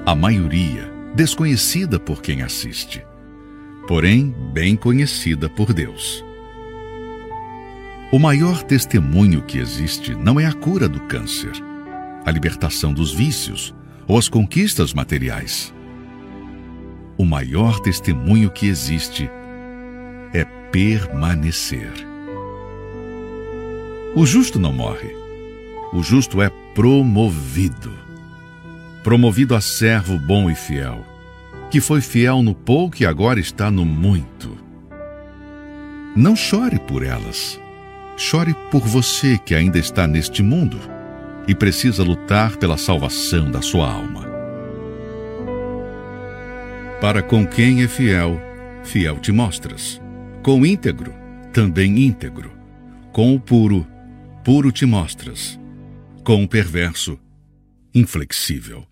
A maioria desconhecida por quem assiste, porém bem conhecida por Deus. O maior testemunho que existe não é a cura do câncer, a libertação dos vícios ou as conquistas materiais. O maior testemunho que existe é permanecer. O justo não morre. O justo é promovido. Promovido a servo bom e fiel, que foi fiel no pouco e agora está no muito. Não chore por elas. Chore por você que ainda está neste mundo e precisa lutar pela salvação da sua alma. Para com quem é fiel, fiel te mostras. Com o íntegro, também íntegro. Com o puro, puro te mostras. Com o perverso, inflexível.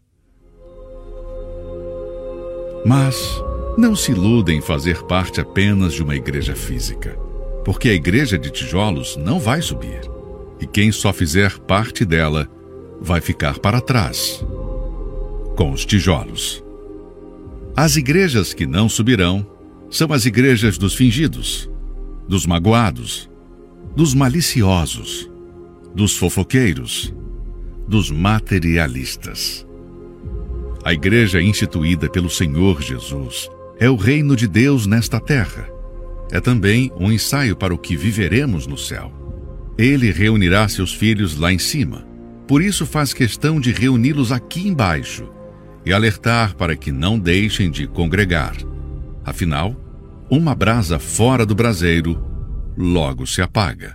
Mas não se iludem em fazer parte apenas de uma igreja física, porque a igreja de tijolos não vai subir, e quem só fizer parte dela vai ficar para trás, com os tijolos. As igrejas que não subirão são as igrejas dos fingidos, dos magoados, dos maliciosos, dos fofoqueiros, dos materialistas. A igreja instituída pelo Senhor Jesus é o reino de Deus nesta terra. É também um ensaio para o que viveremos no céu. Ele reunirá seus filhos lá em cima. Por isso faz questão de reuni-los aqui embaixo e alertar para que não deixem de congregar. Afinal, uma brasa fora do braseiro logo se apaga.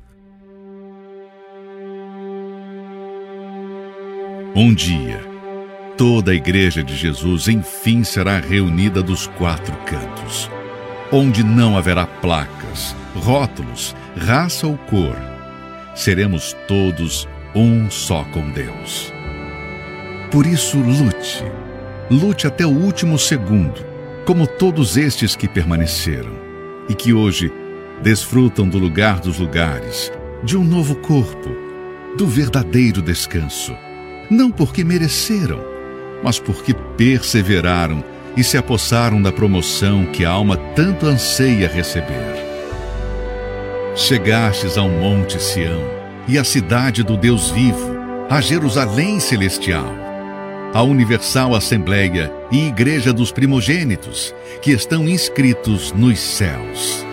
Um dia, toda a igreja de Jesus enfim será reunida dos 4 cantos, onde não haverá placas, rótulos, raça ou cor. Seremos todos um só com Deus. Por isso, lute até o último segundo, como todos estes que permaneceram e que hoje desfrutam do lugar dos lugares, de um novo corpo, do verdadeiro descanso. Não porque mereceram, mas porque perseveraram e se apossaram da promoção que a alma tanto anseia receber. Chegastes ao Monte Sião e à cidade do Deus vivo, a Jerusalém celestial, a universal assembleia e igreja dos primogênitos, que estão inscritos nos céus.